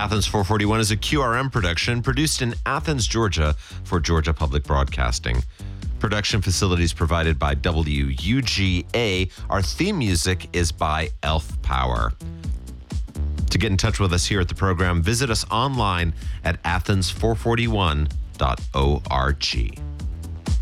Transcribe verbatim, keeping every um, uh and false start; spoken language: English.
Athens four forty-one is a Q R M production produced in Athens, Georgia for Georgia Public Broadcasting. Production facilities provided by W U G A. Our theme music is by Elf Power. To get in touch with us here at the program, visit us online at athens four forty-one dot org.